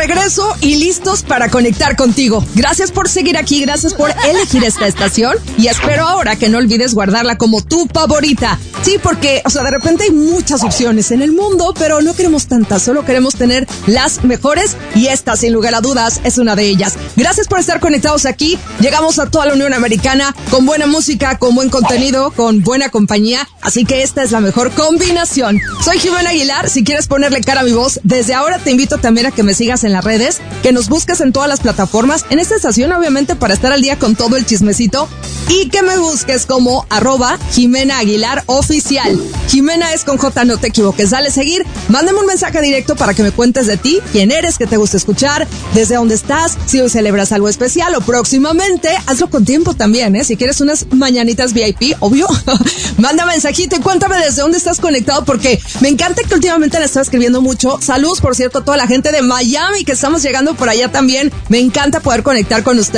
regreso y listos para conectar contigo. Gracias por seguir aquí, gracias por elegir esta estación y espero ahora que no olvides guardarla como tu favorita. Sí, porque, de repente hay muchas opciones en el mundo, pero no queremos tantas, solo queremos tener las mejores y esta, sin lugar a dudas, es una de ellas. Gracias por estar conectados aquí. Llegamos a toda la Unión Americana con buena música, con buen contenido, con buena compañía, así que esta es la mejor combinación. Soy Jimena Aguilar. Si quieres ponerle cara a mi voz, desde ahora te invito también a que me sigas en las redes, que nos busques en todas las plataformas, en esta estación obviamente para estar al día con todo el chismecito, y que me busques como @Jimena Aguilar Oficial. Jimena es con J, no te equivoques. Dale seguir, mándame un mensaje directo para que me cuentes de ti, quién eres, qué te gusta escuchar, desde dónde estás, si hoy celebras algo especial o próximamente, hazlo con tiempo también, si quieres unas mañanitas VIP, obvio, manda mensajito y cuéntame desde dónde estás conectado, porque me encanta que últimamente le estás escribiendo mucho. Saludos, por cierto, a toda la gente de Miami que estamos llegando por allá también. Me encanta poder conectar con ustedes.